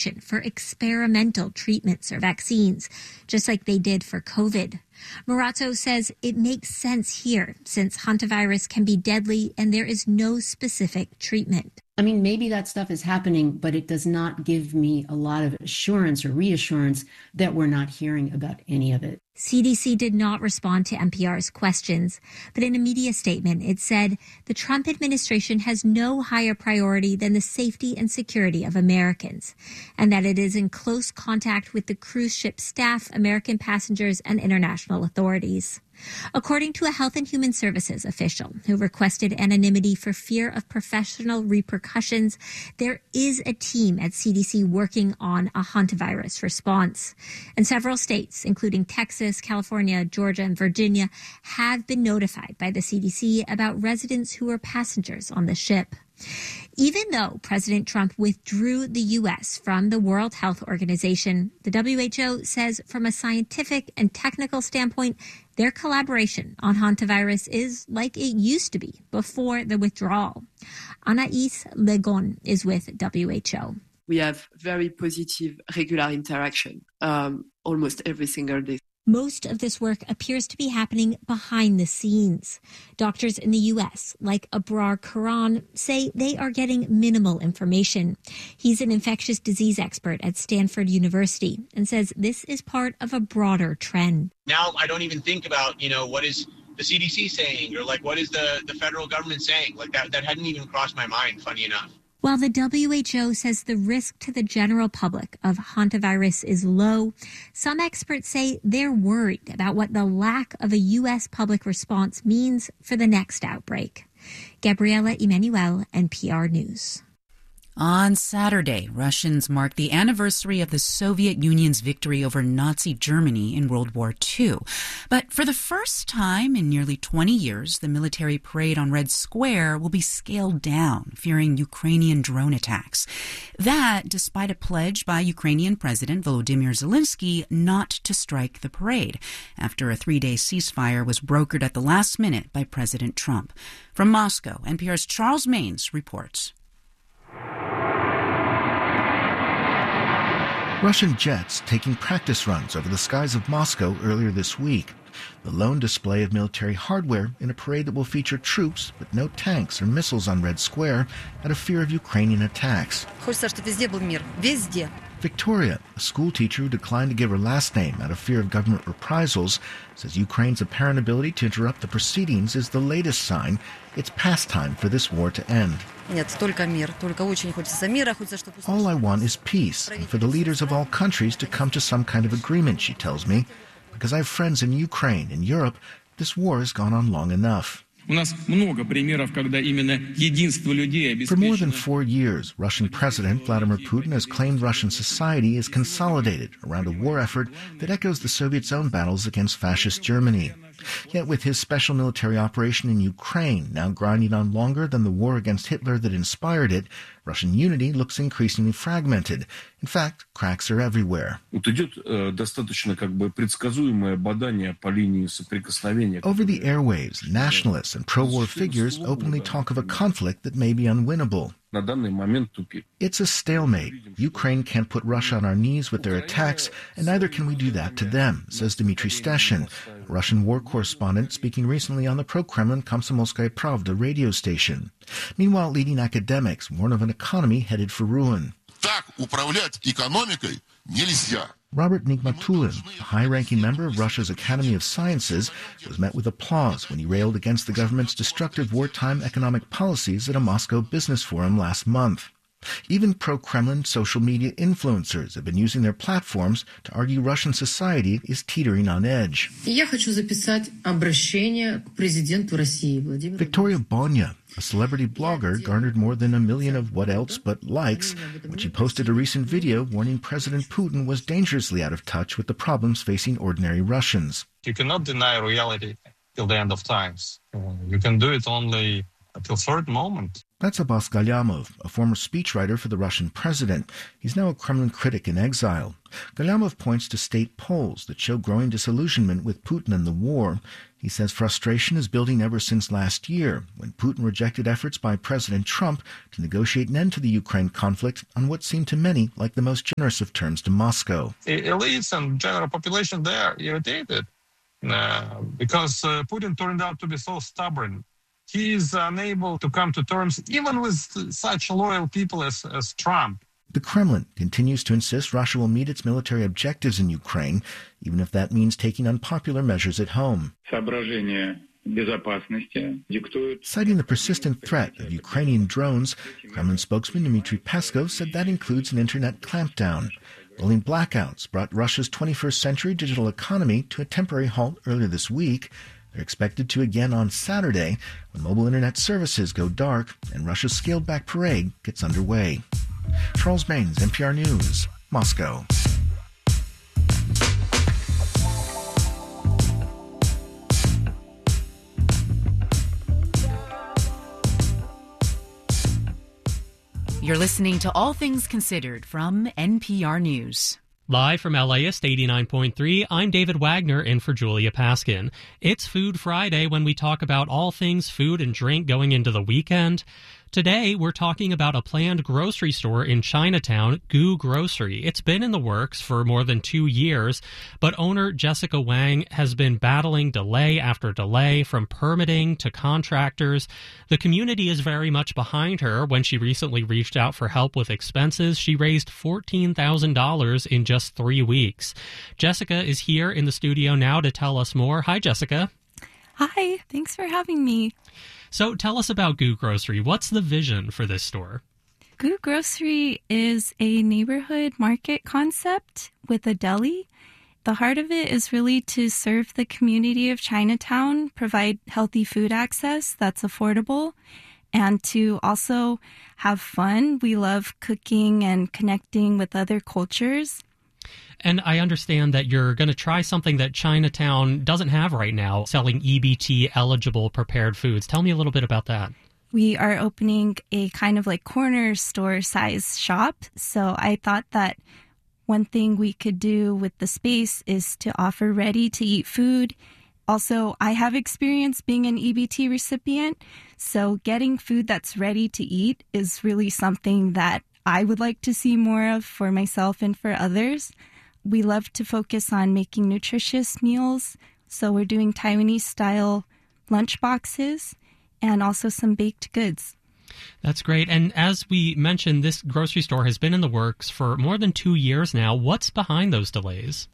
protection for experimental treatments or vaccines, just like they did for COVID. Marazzo says it makes sense here since hantavirus can be deadly and there is no specific treatment. I mean, maybe that stuff is happening, but it does not give me a lot of assurance or reassurance that we're not hearing about any of it. CDC did not respond to NPR's questions, but in a media statement, it said the Trump administration has no higher priority than the safety and security of Americans, and that it is in close contact with the cruise ship staff, American passengers, and international authorities. According to a Health and Human Services official who requested anonymity for fear of professional repercussions, there is a team at CDC working on a hantavirus response. And several states, including Texas, California, Georgia, and Virginia, have been notified by the CDC about residents who were passengers on the ship. Even though President Trump withdrew the U.S. from the World Health Organization, the WHO says from a scientific and technical standpoint, their collaboration on hantavirus is like it used to be before the withdrawal. Anaïs Legon is with WHO. We have very positive regular interaction almost every single day. Most of this work appears to be happening behind the scenes. Doctors in the U.S., like Abrar Karan, say they are getting minimal information. He's an infectious disease expert at Stanford University and says this is part of a broader trend. Now I don't even think about, what is the CDC saying or what is the federal government saying? That hadn't even crossed my mind, funny enough. While the WHO says the risk to the general public of hantavirus is low, some experts say they're worried about what the lack of a U.S. public response means for the next outbreak. Gabriela Emanuel, NPR News. On Saturday, Russians marked the anniversary of the Soviet Union's victory over Nazi Germany in World War II. But for the first time in nearly 20 years, the military parade on Red Square will be scaled down, fearing Ukrainian drone attacks. That, despite a pledge by Ukrainian President Volodymyr Zelensky not to strike the parade, after a 3-day ceasefire was brokered at the last minute by President Trump. From Moscow, NPR's Charles Maines reports. Russian jets taking practice runs over the skies of Moscow earlier this week. The lone display of military hardware in a parade that will feature troops, but no tanks or missiles on Red Square, out of fear of Ukrainian attacks. Victoria, a school teacher who declined to give her last name out of fear of government reprisals, says Ukraine's apparent ability to interrupt the proceedings is the latest sign it's past time for this war to end. All I want is peace, and for the leaders of all countries to come to some kind of agreement, she tells me. Because I have friends in Ukraine and Europe, this war has gone on long enough. For more than 4 years, Russian President Vladimir Putin has claimed Russian society is consolidated around a war effort that echoes the Soviets' own battles against fascist Germany. Yet with his special military operation in Ukraine now grinding on longer than the war against Hitler that inspired it, Russian unity looks increasingly fragmented. In fact, cracks are everywhere. Over the airwaves, nationalists and pro-war figures openly talk of a conflict that may be unwinnable. It's a stalemate. Ukraine can't put Russia on our knees with their attacks, and neither can we do that to them, says Dmitry Steshin, a Russian war correspondent speaking recently on the pro-Kremlin Komsomolskaya Pravda radio station. Meanwhile, leading academics warn of an economy headed for ruin. Robert Nigmatulin, a high-ranking member of Russia's Academy of Sciences, was met with applause when he railed against the government's destructive wartime economic policies at a Moscow business forum last month. Even pro-Kremlin social media influencers have been using their platforms to argue Russian society is teetering on edge. Victoria Bonya, a celebrity blogger, garnered more than 1 million of what else but likes when she posted a recent video warning President Putin was dangerously out of touch with the problems facing ordinary Russians. You cannot deny reality till the end of times. You can do it only at the third moment. That's Abbas Galyamov, a former speechwriter for the Russian president. He's now a Kremlin critic in exile. Galyamov points to state polls that show growing disillusionment with Putin and the war. He says frustration is building ever since last year, when Putin rejected efforts by President Trump to negotiate an end to the Ukraine conflict on what seemed to many like the most generous of terms to Moscow. Elites and general population, they are irritated because Putin turned out to be so stubborn. He is unable to come to terms even with such loyal people as Trump. The Kremlin continues to insist Russia will meet its military objectives in Ukraine, even if that means taking unpopular measures at home. Citing the persistent threat of Ukrainian drones, Kremlin spokesman Dmitry Peskov said that includes an internet clampdown. Rolling blackouts brought Russia's 21st century digital economy to a temporary halt earlier this week. They're expected to again on Saturday when mobile internet services go dark and Russia's scaled-back parade gets underway. Charles Baines, NPR News, Moscow. You're listening to All Things Considered from NPR News. Live from LAist 89.3, I'm David Wagner in for Julia Paskin. It's Food Friday when we talk about all things food and drink going into the weekend. Today, we're talking about a planned grocery store in Chinatown, Gu Grocery. It's been in the works for more than 2 years, but owner Jessica Wang has been battling delay after delay from permitting to contractors. The community is very much behind her. When she recently reached out for help with expenses, she raised $14,000 in just 3 weeks. Jessica is here in the studio now to tell us more. Hi, Jessica. Hi, thanks for having me. So tell us about Gu Grocery. What's the vision for this store? Gu Grocery is a neighborhood market concept with a deli. The heart of it is really to serve the community of Chinatown, provide healthy food access that's affordable, and to also have fun. We love cooking and connecting with other cultures. And I understand that you're going to try something that Chinatown doesn't have right now, selling EBT-eligible prepared foods. Tell me a little bit about that. We are opening a kind of like corner store size shop. So I thought that one thing we could do with the space is to offer ready-to-eat food. Also, I have experience being an EBT recipient, so getting food that's ready to eat is really something that I would like to see more of for myself and for others. We love to focus on making nutritious meals, so we're doing Taiwanese-style lunch boxes and also some baked goods. That's great. And as we mentioned, this grocery store has been in the works for more than 2 years now. What's behind those delays?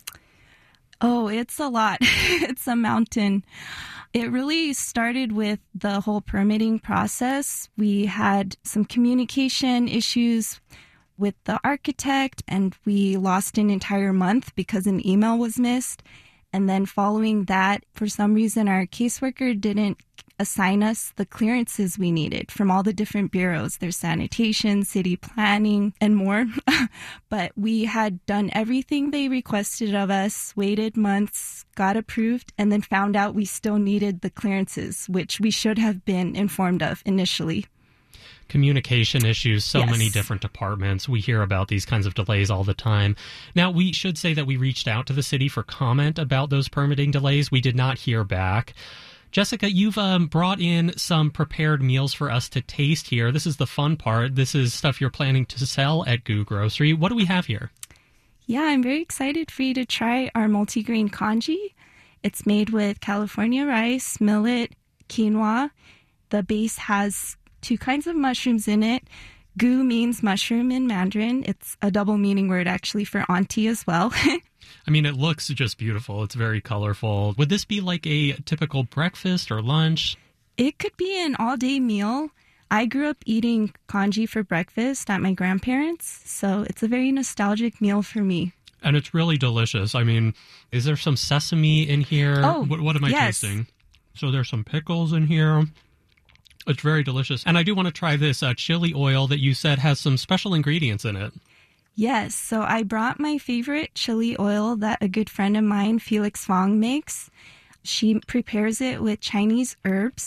Oh, it's a lot. It's a mountain. It really started with the whole permitting process. We had some communication issues with the architect, and we lost an entire month because an email was missed. And then following that, for some reason, our caseworker didn't assign us the clearances we needed from all the different bureaus. There's sanitation, city planning, and more. But we had done everything they requested of us, waited months, got approved, and then found out we still needed the clearances, which we should have been informed of initially. Communication issues, so Yes. many different departments. We hear about these kinds of delays all the time. Now, we should say that we reached out to the city for comment about those permitting delays. We did not hear back. Jessica, you've brought in some prepared meals for us to taste here. This is the fun part. This is stuff you're planning to sell at Gu Grocery. What do we have here? Yeah, I'm very excited for you to try our multigrain congee. It's made with California rice, millet, quinoa. The base has 2 kinds of mushrooms in it. Gu means mushroom in Mandarin. It's a double meaning word actually for auntie as well. I mean, it looks just beautiful. It's very colorful. Would this be like a typical breakfast or lunch? It could be an all-day meal. I grew up eating congee for breakfast at my grandparents', so it's a very nostalgic meal for me. And it's really delicious. I mean, is there some sesame in here? Oh, what am I yes. tasting? So there's some pickles in here. It's very delicious. And I do want to try this chili oil that you said has some special ingredients in it. Yes, so I brought my favorite chili oil that a good friend of mine, Felix Fong, makes. She prepares it with Chinese herbs.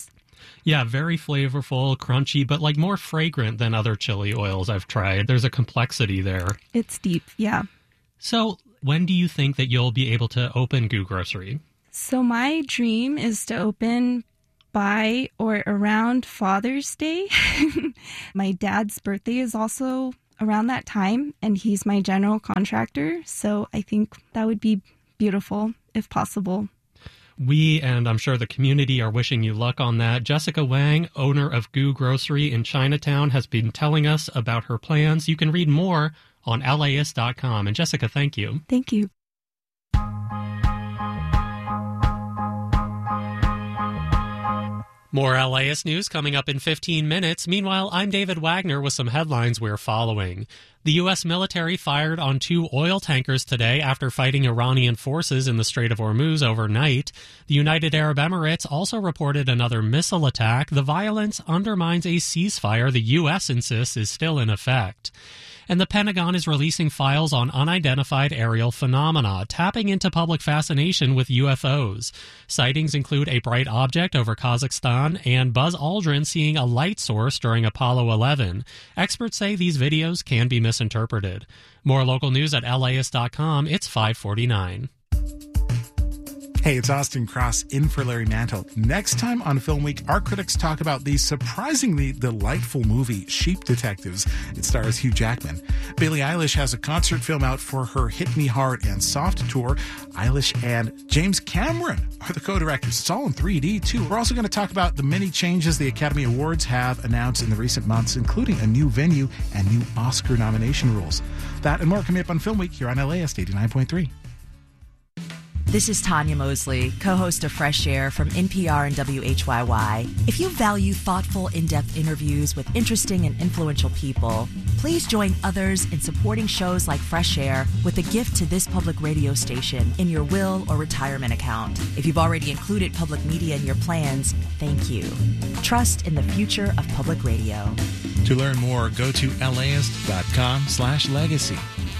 Yeah, very flavorful, crunchy, but like more fragrant than other chili oils I've tried. There's a complexity there. It's deep, yeah. So when do you think that you'll be able to open Goo Grocery? So my dream is to open by or around Father's Day. My dad's birthday is also around that time, and he's my general contractor. So I think that would be beautiful if possible. We, and I'm sure the community, are wishing you luck on that. Jessica Wang, owner of Goo Grocery in Chinatown, has been telling us about her plans. You can read more on LAist.com. And Jessica, thank you. Thank you. More LAist news coming up in 15 minutes. Meanwhile, I'm David Wagner with some headlines we're following. The U.S. military fired on 2 oil tankers today after fighting Iranian forces in the Strait of Hormuz overnight. The United Arab Emirates also reported another missile attack. The violence undermines a ceasefire the U.S. insists is still in effect. And the Pentagon is releasing files on unidentified aerial phenomena, tapping into public fascination with UFOs. Sightings include a bright object over Kazakhstan and Buzz Aldrin seeing a light source during Apollo 11. Experts say these videos can be misinterpreted. More local news at LAist.com. It's 5:49. Hey, it's Austin Cross in for Larry Mantle. Next time on Film Week, our critics talk about the surprisingly delightful movie Sheep Detectives. It stars Hugh Jackman. Billie Eilish has a concert film out for her Hit Me Hard and Soft tour. Eilish and James Cameron are the co-directors. It's all in 3D, too. We're also going to talk about the many changes the Academy Awards have announced in the recent months, including a new venue and new Oscar nomination rules. That and more coming up on Film Week here on LAist 89.3. This is Tanya Mosley, co-host of Fresh Air from NPR and WHYY. If you value thoughtful, in-depth interviews with interesting and influential people, please join others in supporting shows like Fresh Air with a gift to this public radio station in your will or retirement account. If you've already included public media in your plans, thank you. Trust in the future of public radio. To learn more, go to laist.com/legacy.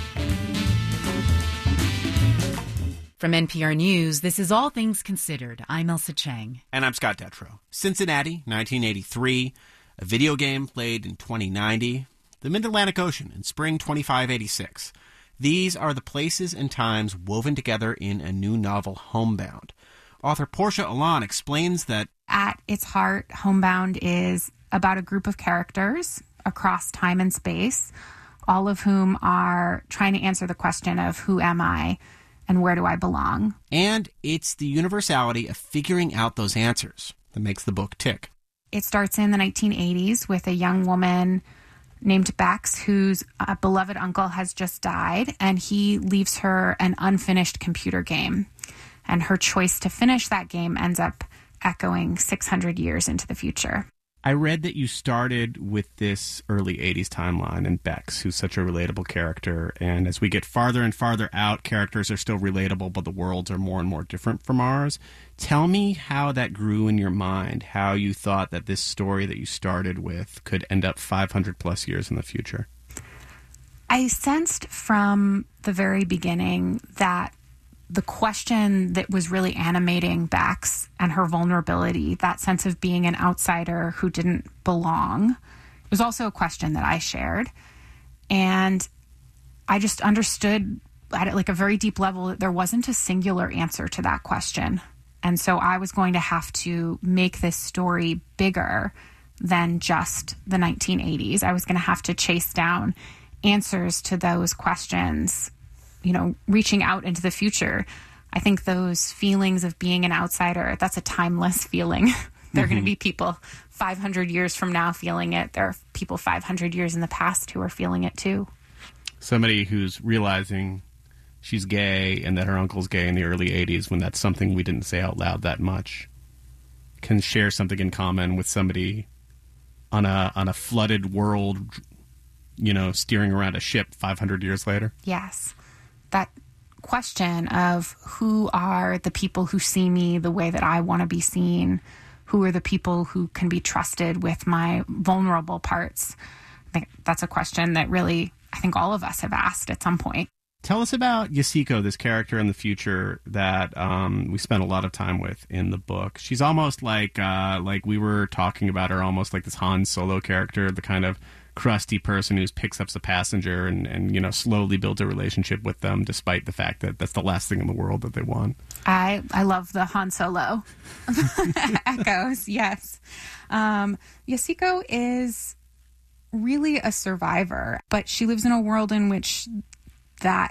From NPR News, this is All Things Considered. I'm Elsa Chang. And I'm Scott Detrow. Cincinnati, 1983. A video game played in 2090. The Mid-Atlantic Ocean in spring 2586. These are the places and times woven together in a new novel, Homebound. Author Portia Alon explains that at its heart, Homebound is about a group of characters across time and space, all of whom are trying to answer the question of who am I? And where do I belong? And it's the universality of figuring out those answers that makes the book tick. It starts in the 1980s with a young woman named Bex, whose beloved uncle has just died, and he leaves her an unfinished computer game. And her choice to finish that game ends up echoing 600 years into the future. I read that you started with this early 80s timeline and Bex, who's such a relatable character. And as we get farther and farther out, characters are still relatable, but the worlds are more and more different from ours. Tell me how that grew in your mind, how you thought that this story that you started with could end up 500 plus years in the future. I sensed from the very beginning that the question that was really animating Bex and her vulnerability, that sense of being an outsider who didn't belong, was also a question that I shared. And I just understood at like a very deep level that there wasn't a singular answer to that question. And so I was going to have to make this story bigger than just the 1980s. I was going to have to chase down answers to those questions, you know, reaching out into the future. I think those feelings of being an outsider, that's a timeless feeling. There are going to be people 500 years from now feeling it. There are people 500 years in the past who are feeling it too. Somebody who's realizing she's gay and that her uncle's gay in the early 80s, when that's something we didn't say out loud that much, can share something in common with somebody on a flooded world, you know, steering around a ship 500 years later. Yes. That question of who are the people who see me the way that I want to be seen, who are the people who can be trusted with my vulnerable parts. I think that's a question that really, I think all of us have asked at some point. Tell us about Yasuko, this character in the future that we spent a lot of time with in the book. She's almost like we were talking about her, almost like this Han Solo character, the kind of crusty person who picks up the passenger and slowly builds a relationship with them, despite the fact that that's the last thing in the world that they want. I love the Han Solo echoes. Yes, Yasuko is really a survivor, but she lives in a world in which that